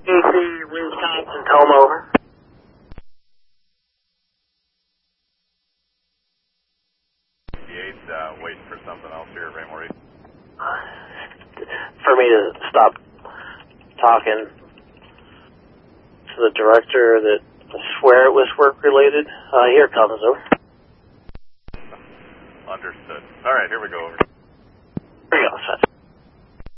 AC, Wisconsin, Tome over. Waiting for something else here, Raymore. For me to stop talking to the director that I swear it was work related. Here it comes, over. Understood. All right, here we go. Here we go,